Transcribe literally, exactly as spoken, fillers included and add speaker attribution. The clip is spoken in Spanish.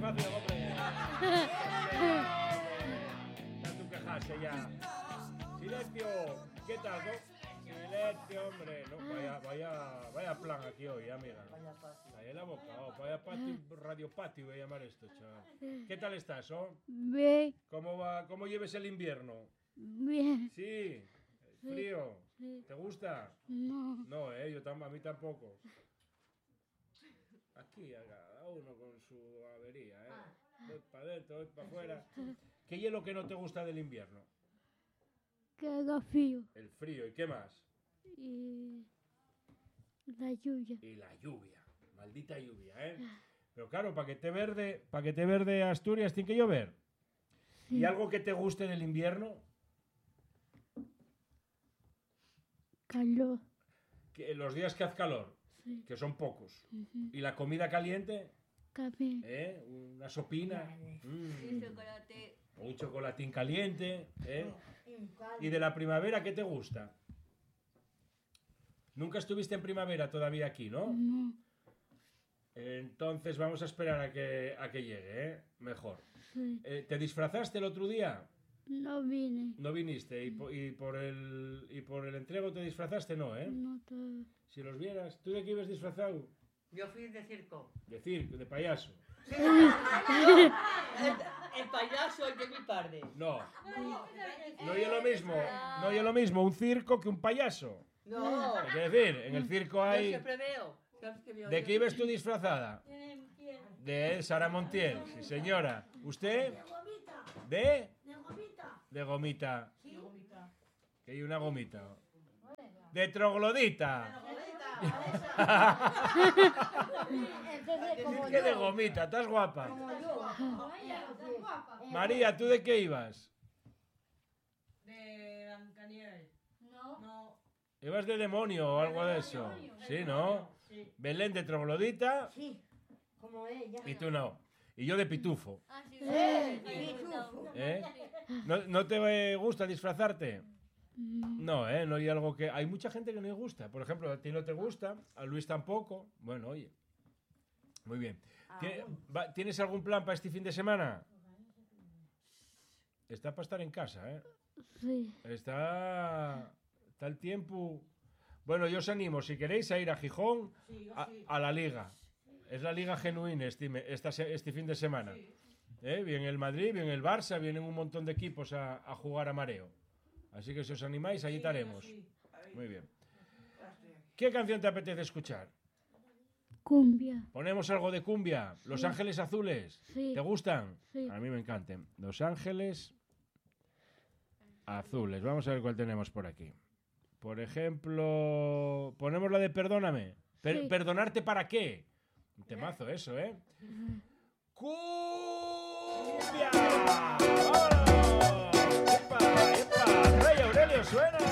Speaker 1: despacio, hombre. Ya tú quejarse ya. Silencio. ¿Qué tal, no? Silencio, hombre. No, vaya, vaya, vaya plan aquí hoy, amiga. Ahí en la boca, oh, vaya patio, radio patio voy a llamar esto, chaval. ¿Qué tal estás, oh?
Speaker 2: Bien.
Speaker 1: ¿Cómo va, cómo lleves el invierno?
Speaker 2: Bien.
Speaker 1: Sí. ¿Frío?
Speaker 2: Sí.
Speaker 1: ¿Te gusta?
Speaker 2: No.
Speaker 1: No, eh, yo tam a mí tampoco. Aquí, cada uno con su avería, ¿eh? Voy para adentro, voy para afuera. ¿Qué es lo que no te gusta del invierno?
Speaker 2: Que haga frío.
Speaker 1: El frío, ¿y qué más?
Speaker 2: Y la lluvia.
Speaker 1: Y la lluvia, maldita lluvia, ¿eh? Pero claro, para que te verde, para que te verde Asturias tiene que llover.
Speaker 2: Sí.
Speaker 1: ¿Y algo que te guste del invierno?
Speaker 2: Calor.
Speaker 1: Que los días que hace calor,
Speaker 2: Sí.
Speaker 1: que son pocos.
Speaker 2: Uh-huh.
Speaker 1: ¿Y la comida caliente?
Speaker 2: También.
Speaker 1: ¿Eh? Una sopina. Mm.
Speaker 3: Chocolate.
Speaker 1: Un chocolatín caliente, ¿eh? ¿Y de la primavera qué te gusta? Nunca estuviste en primavera todavía aquí, ¿no?
Speaker 2: No.
Speaker 1: Entonces vamos a esperar a que, a que llegue, ¿eh? Mejor.
Speaker 2: Sí.
Speaker 1: Eh, ¿Te disfrazaste el otro día?
Speaker 2: No vine.
Speaker 1: No viniste. ¿Y, po- y por el, ¿Y por el entrego te disfrazaste? No, ¿eh?
Speaker 2: No te...
Speaker 1: Si los vieras. ¿Tú de qué ibas disfrazado?
Speaker 3: Yo fui de circo.
Speaker 1: De circo, de payaso.
Speaker 3: El, el payaso el de mi padre.
Speaker 1: No. No es lo mismo. No es lo mismo un circo que un payaso.
Speaker 3: No.
Speaker 1: Es decir, en el circo
Speaker 3: Yo
Speaker 1: hay...
Speaker 3: siempre veo. ¿Sabes qué veo
Speaker 1: ¿De
Speaker 3: yo?
Speaker 1: qué ibas tú disfrazada? De Sara Montiel, sí señora. ¿Usted? ¿De? De gomita. Que hay una gomita. De troglodita. ¿Qué de gomita? ¿Estás guapa? María, ¿tú de qué ibas?
Speaker 3: De Blancanieves. No. No.
Speaker 1: ¿Ibas de demonio o algo de eso? Sí, ¿no?
Speaker 3: Sí.
Speaker 1: Belén de troglodita
Speaker 4: Sí, como ella.
Speaker 1: y tú no. Y yo de pitufo.
Speaker 5: Ah, sí,
Speaker 4: Eh,
Speaker 5: sí.
Speaker 4: pitufo.
Speaker 1: ¿Eh? ¿No, no te gusta disfrazarte? No, ¿eh? No hay algo que... Hay mucha gente que no le gusta. Por ejemplo, a ti no te gusta, a Luis tampoco. Bueno, oye. Muy bien. ¿Tie- va- ¿Tienes algún plan para este fin de semana? Está para estar en casa, ¿eh?
Speaker 2: Sí.
Speaker 1: Está... Está el tiempo... Bueno, yo os animo, si queréis, a ir a Gijón a, a la Liga. Es la Liga Genuina este, me- esta se- este fin de semana. ¿Eh? Viene el Madrid, viene el Barça, vienen un montón de equipos a, a jugar a mareo. Así que si os animáis, allí estaremos. Muy bien. ¿Qué canción te apetece escuchar?
Speaker 2: Cumbia.
Speaker 1: Ponemos algo de cumbia. Los Ángeles Azules.
Speaker 2: Sí.
Speaker 1: ¿Te gustan?
Speaker 2: Sí.
Speaker 1: A mí me encantan. Los Ángeles Azules. Vamos a ver cuál tenemos por aquí. Por ejemplo, ponemos la de Perdóname. Per-
Speaker 2: Sí.
Speaker 1: ¿Perdonarte para qué? Un temazo eso, ¿eh? ¡Cumbia! ¡Vámonos! ¡Epa, epa! ¡Rey Aurelio suena!